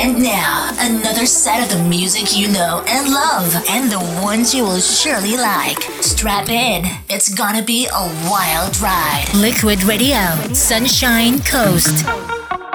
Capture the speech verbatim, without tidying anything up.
And now, another set of the music you know and love, and the ones you will surely like. Strap in, it's gonna be a wild ride. Liquid Radio, Sunshine Coast.